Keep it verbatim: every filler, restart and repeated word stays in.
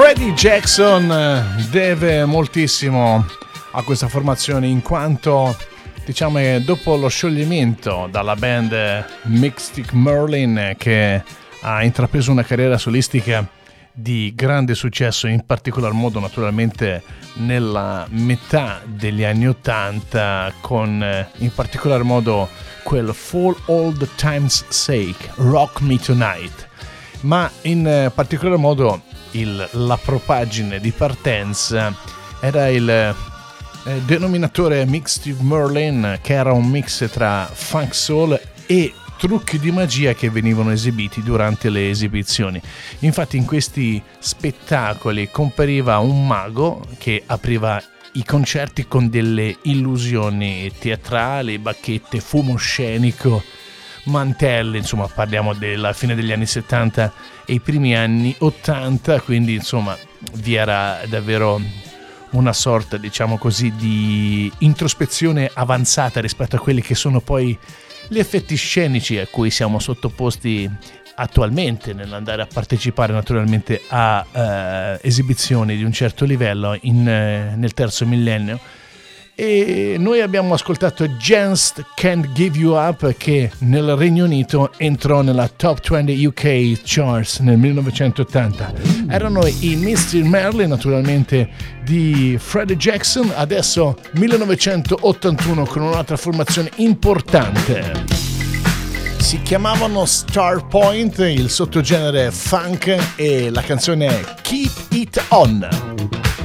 Freddie Jackson deve moltissimo a questa formazione, in quanto diciamo che dopo lo scioglimento dalla band Mystic Merlin, che ha intrapreso una carriera solistica di grande successo, in particolar modo naturalmente nella metà degli anni ottanta, con in particolar modo quel For All the Time's Sake, Rock Me Tonight, ma in particolar modo il, la propaggine di partenza era il eh, denominatore Mystic Merlin, che era un mix tra funk soul e trucchi di magia che venivano esibiti durante le esibizioni. Infatti in questi spettacoli compariva un mago che apriva i concerti con delle illusioni teatrali, bacchette, fumo scenico, mantelli, insomma parliamo della fine degli anni settanta e i primi anni ottanta, quindi insomma vi era davvero una sorta, diciamo così, di introspezione avanzata rispetto a quelli che sono poi gli effetti scenici a cui siamo sottoposti attualmente nell'andare a partecipare naturalmente a eh, esibizioni di un certo livello in, eh, nel terzo millennio. E noi abbiamo ascoltato Just Can't Give You Up, che nel Regno Unito entrò nella Top venti U K Charts nel millenovecentottanta. Erano i Mystic Merlin, naturalmente, di Freddie Jackson. Adesso millenovecentottantuno con un'altra formazione importante. Si chiamavano Star Point, il sottogenere funk, e la canzone è Keep It On.